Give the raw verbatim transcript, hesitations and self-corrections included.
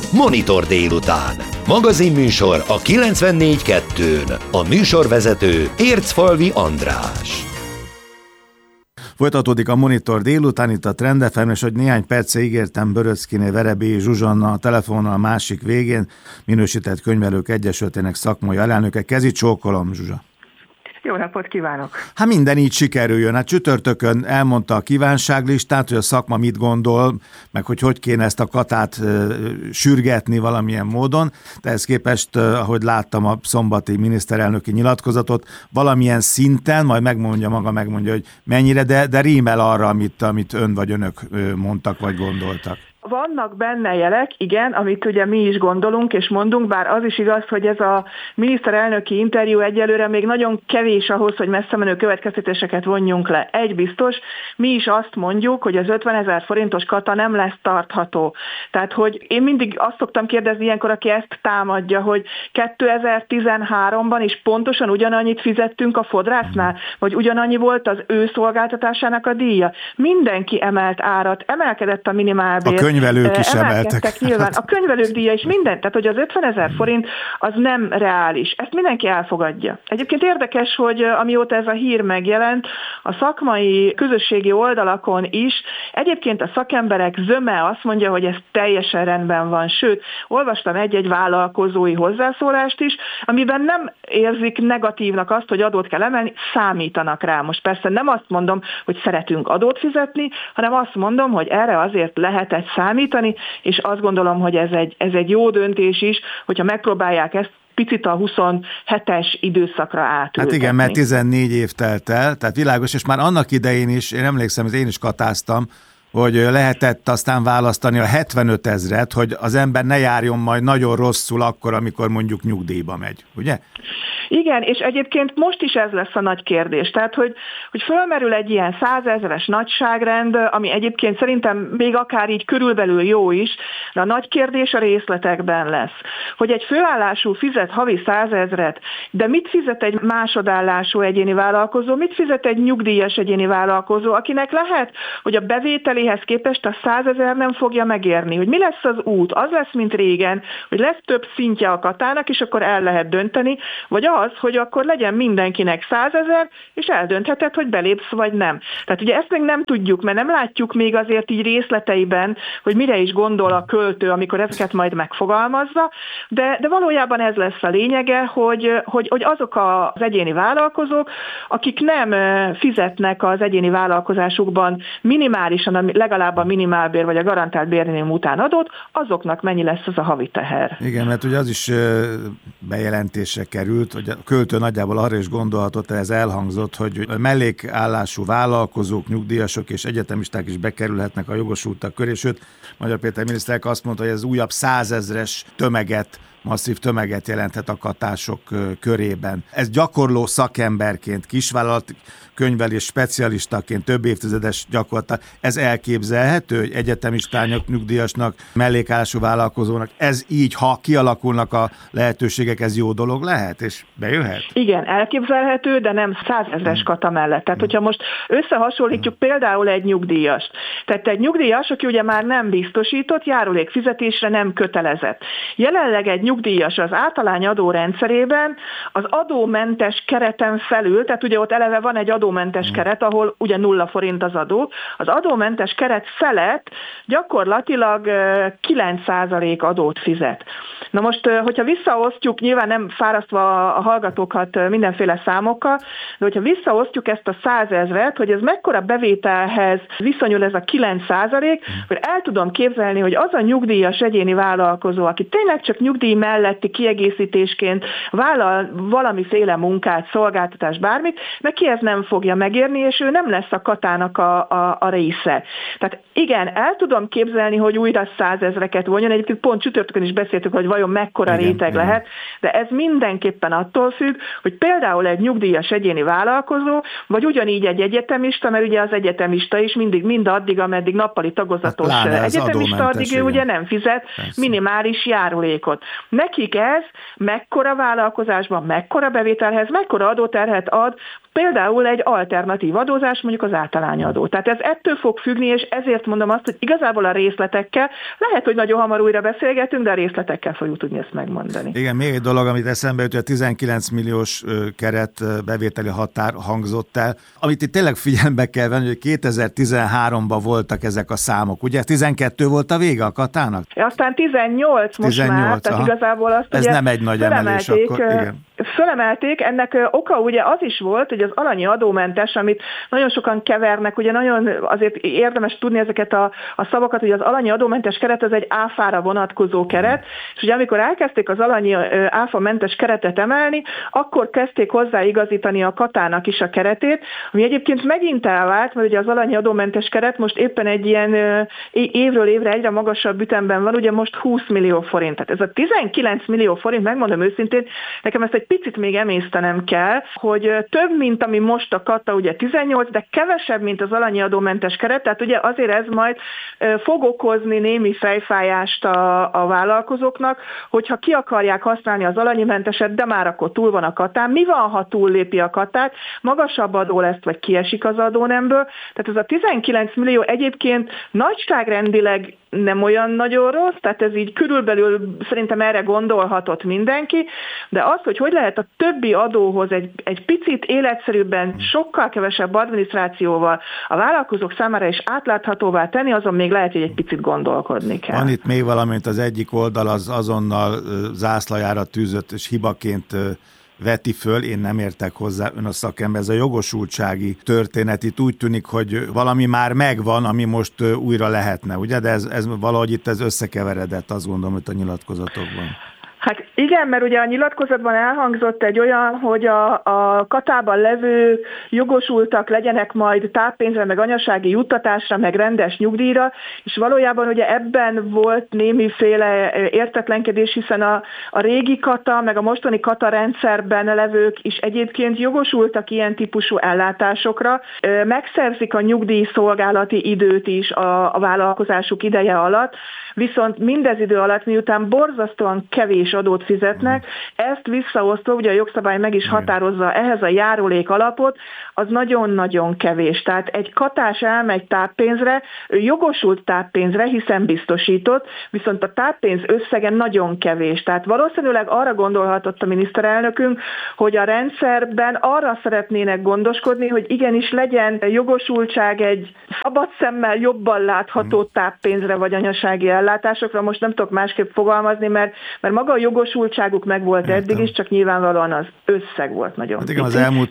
Monitor délután. Magazinműsor a kilencvennégy kettőn. A műsorvezető Ércfalvi András. Folytatódik a Monitor délután itt a Trend ef em, és hogy néhány perce ígértem Böröckiné Verebélyi Zsuzsanna a telefonon a másik végén, Minősített Könyvelők Egyesületének szakmai alelnöke. Kezi csókolom, Zsuzsa. Jó napot kívánok! Hát minden így sikerüljön. Hát csütörtökön elmondta a kívánságlistát, hogy a szakma mit gondol, meg hogy hogy kéne ezt a katát e, sürgetni valamilyen módon. De ehhez képest, e, ahogy láttam a szombati miniszterelnöki nyilatkozatot, valamilyen szinten, majd megmondja maga, megmondja, hogy mennyire, de, de rímel arra, amit, amit ön vagy önök mondtak, vagy gondoltak. Vannak benne jelek, igen, amit ugye mi is gondolunk és mondunk, bár az is igaz, hogy ez a miniszterelnöki interjú egyelőre még nagyon kevés ahhoz, hogy messze menő következtetéseket vonjunk le. Egy biztos, mi is azt mondjuk, hogy az ötvenezer forintos kata nem lesz tartható. Tehát, hogy én mindig azt szoktam kérdezni ilyenkor, aki ezt támadja, hogy kétezer-tizenháromban is pontosan ugyanannyit fizettünk a fodrásznál, vagy ugyanannyi volt az ő szolgáltatásának a díja. Mindenki emelt árat, emelkedett a minimálbér. A könyvelők is emeltek. Nyilván. A könyvelők díja is minden, tehát hogy az ötvenezer forint az nem reális. Ezt mindenki elfogadja. Egyébként érdekes, hogy amióta ez a hír megjelent, a szakmai közösségi oldalakon is, egyébként a szakemberek zöme azt mondja, hogy ez teljesen rendben van. Sőt, olvastam egy-egy vállalkozói hozzászólást is, amiben nem érzik negatívnak azt, hogy adót kell emelni, számítanak rá. Most persze nem azt mondom, hogy szeretünk adót fizetni, hanem azt mondom, hogy erre azért lehet egy számítani, és azt gondolom, hogy ez egy, ez egy jó döntés is, hogyha megpróbálják ezt picit a huszonhetes időszakra átültetni. Hát igen, mert tizennégy év telt el, tehát világos, és már annak idején is, én emlékszem, hogy én is katáztam, hogy lehetett aztán választani a hetvenöt ezret, hogy az ember ne járjon majd nagyon rosszul akkor, amikor mondjuk nyugdíjba megy, ugye? Igen, és egyébként most is ez lesz a nagy kérdés. Tehát, hogy, hogy fölmerül egy ilyen százezres nagyságrend, ami egyébként szerintem még akár így körülbelül jó is, de a nagy kérdés a részletekben lesz. Hogy egy főállású fizet havi százezret, de mit fizet egy másodállású egyéni vállalkozó, mit fizet egy nyugdíjas egyéni vállalkozó, akinek lehet, hogy a bevételéhez képest a százezer nem fogja megérni. Hogy mi lesz az út? Az lesz, mint régen, hogy lesz több szintje a katának, és akkor el lehet dönteni, vagy az, hogy akkor legyen mindenkinek százezer, és eldöntheted, hogy belépsz vagy nem. Tehát ugye ezt még nem tudjuk, mert nem látjuk még azért így részleteiben, hogy mire is gondol a költő, amikor ezeket majd megfogalmazza, de, de valójában ez lesz a lényege, hogy, hogy, hogy azok az egyéni vállalkozók, akik nem fizetnek az egyéni vállalkozásukban minimálisan, legalább a minimálbér vagy a garantált bérminimum után adót, azoknak mennyi lesz az a havi teher. Igen, mert ugye az is bejelentésre került, hogy a költő nagyjából arra is gondolhatott, ez elhangzott, hogy mellékállású vállalkozók, nyugdíjasok és egyetemisták is bekerülhetnek a jogosultak köré, sőt, Magyar Péter miniszter azt mondta, hogy ez újabb százezres tömeget, masszív tömeget jelenthet a katások körében. Ez gyakorló szakemberként, kisvállalat könyvelés specialistaként, több évtizedes gyakorlatilag, ez elképzelhető, hogy egyetemistának, nyugdíjasnak, mellékállású vállalkozónak, ez így, ha kialakulnak a lehetőségek, ez jó dolog lehet, és bejöhet? Igen, elképzelhető, de nem százezres kata mellett. Tehát, hogyha most összehasonlítjuk például egy nyugdíjast. Tehát egy nyugdíjas, aki ugye már nem biztosított, járulékfizetésre nem kötelezett. Jelenleg egy nyugdíjas az általány adó rendszerében az adómentes kereten felül, tehát ugye ott eleve van egy adómentes keret, ahol ugye nulla forint az adó, az adómentes keret felett gyakorlatilag kilenc százalék adót fizet. Na most, hogyha visszaosztjuk, nyilván nem fárasztva a hallgatókat mindenféle számokkal, de hogyha visszaosztjuk ezt a százezret, hogy ez mekkora bevételhez viszonyul ez a kilenc százalék, hogy el tudom képzelni, hogy az a nyugdíjas egyéni vállalkozó, aki tényleg csak nyugdíj melletti kiegészítésként vállal valamiféle munkát, szolgáltatást, bármit, neki ez nem fogja megérni, és ő nem lesz a katának a, a, a része. Tehát igen, el tudom képzelni, hogy újra százezreket vonjon, egyébként pont csütörtökön is beszéltük, hogy vajon mekkora igen, réteg igen. lehet, de ez mindenképpen attól függ, hogy például egy nyugdíjas egyéni vállalkozó, vagy ugyanígy egy egyetemista, mert ugye az egyetemista is mindig mindaddig, ameddig nappali tagozatos hát, egyetemista, addig ő ugye nem fizet Persze. minimális járulékot. nekik ez mekkora vállalkozásban, mekkora bevételhez, mekkora adóterhet ad, például egy alternatív adózás, mondjuk az általányadó. Tehát ez ettől fog függni, és ezért mondom azt, hogy igazából a részletekkel, lehet, hogy nagyon hamar újra beszélgetünk, de a részletekkel fogjuk tudni ezt megmondani. Igen, még egy dolog, amit eszembe jut, hogy a tizenkilenc milliós keret bevételi határ hangzott el, amit itt tényleg figyelembe kell venni, hogy kétezer-tizenháromban voltak ezek a számok. Ugye tizenkettő volt a vége a katának? Aztán tizennyolc most tizennyolc, már, tehát aha. Igazából azt ez ugye nem egy nagy emelés akkor, igen. Fölemelték, ennek oka ugye az is volt, hogy az alanyi adómentes, amit nagyon sokan kevernek, ugye nagyon azért érdemes tudni ezeket a, a szavakat, hogy az alanyi adómentes keret az egy áfára vonatkozó keret, és ugye amikor elkezdték az alanyi áfamentes keretet emelni, akkor kezdték hozzáigazítani a katának is a keretét, ami egyébként megint elvált, mert ugye az alanyi adómentes keret most éppen egy ilyen évről évre egyre magasabb ütemben van, ugye most húsz millió forint. Tehát ez a tizenkilenc millió forint, megmondom őszintén, nekem ezt egy picit még emésztenem kell, hogy több, mint ami most a kata, ugye tizennyolc, de kevesebb, mint az alanyi adómentes keret, tehát ugye azért ez majd fog okozni némi fejfájást a, a vállalkozóknak, hogyha ki akarják használni az alanyimenteset, de már akkor túl van a katán. Mi van, ha túllépi a katát? Magasabb adó lesz, vagy kiesik az adónemből. Tehát ez a tizenkilenc millió egyébként nagyságrendileg nem olyan nagyon rossz, tehát ez így körülbelül szerintem erre gondolhatott mindenki, de az, hogy hogy lehet a többi adóhoz egy, egy picit életszerűbben, sokkal kevesebb adminisztrációval a vállalkozók számára is átláthatóvá tenni, azon még lehet, hogy egy picit gondolkodni kell. Van itt még valamint az egyik oldal az azonnal zászlajára tűzött és hibaként veti föl, én nem értek hozzá, ön a szakember, ez a jogosultsági történet, itt úgy tűnik, hogy valami már megvan, ami most újra lehetne, ugye? De ez, ez valahogy itt ez összekeveredett, azt gondolom, hogy a nyilatkozatokban. Hát igen, mert ugye a nyilatkozatban elhangzott egy olyan, hogy a, a katában levő jogosultak legyenek majd táppénzre, meg anyasági juttatásra, meg rendes nyugdíjra, és valójában ugye ebben volt némiféle értetlenkedés, hiszen a, a régi kata, meg a mostani kata rendszerben levők is egyébként jogosultak ilyen típusú ellátásokra, megszerzik a nyugdíjszolgálati időt is a, a vállalkozásuk ideje alatt, viszont mindez idő alatt, miután borzasztóan kevés adót fizetnek, ezt visszaosztva, ugye a jogszabály meg is határozza ehhez a járulék alapot, az nagyon-nagyon kevés. Tehát egy katás elmegy táppénzre, ő jogosult táppénzre, hiszen biztosított, viszont a táppénz összege nagyon kevés. Tehát valószínűleg arra gondolhatott a miniszterelnökünk, hogy a rendszerben arra szeretnének gondoskodni, hogy igenis legyen jogosultság egy szabad szemmel jobban látható táppénzre vagy anyasági ellátásokra. Most nem tudok másképp fogalmazni, mert, mert maga a jogosultságuk meg volt eddig is, csak nyilvánvalóan az összeg volt nagyon. Hát igen, az elmúlt